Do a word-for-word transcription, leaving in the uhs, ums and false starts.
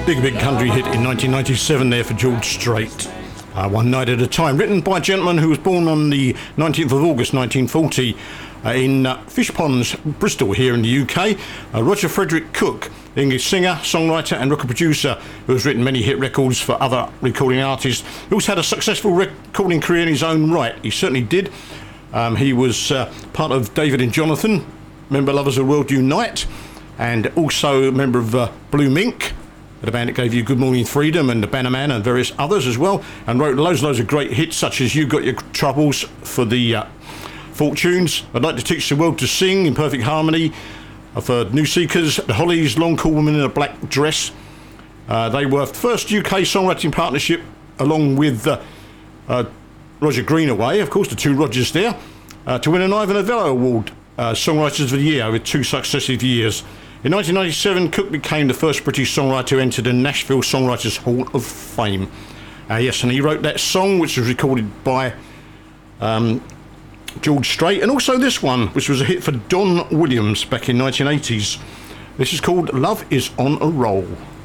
Big Big Country hit in nineteen ninety-seven there for George Strait. Uh, One Night at a Time, written by a gentleman who was born on the nineteenth of August nineteen forty uh, in uh, Fish Ponds, Bristol, here in the U K. Uh, Roger Frederick Cook, English singer, songwriter and record producer who has written many hit records for other recording artists. He also had a successful recording career in his own right. He certainly did. Um, he was uh, part of David and Jonathan, member Lovers of the World Unite, and also a member of uh, Blue Mink, the band that gave you Good Morning Freedom and the Bannerman and various others as well, and wrote loads and loads of great hits such as You Got Your Troubles for the uh, Fortunes, I'd Like to Teach the World to Sing in Perfect Harmony uh, for New Seekers, The Hollies, Long Cool Woman in a Black Dress. Uh, they were first U K songwriting partnership along with uh, uh, Roger Greenaway, of course, the two Rogers there, uh, to win an Ivan Novello Award, uh, Songwriters of the Year, over two successive years. In nineteen ninety-seven, Cook became the first British songwriter to enter the Nashville Songwriters Hall of Fame. Uh, yes, and he wrote that song, which was recorded by um, George Strait, and also this one, which was a hit for Don Williams back in nineteen eighties. This is called Love Is on a Roll.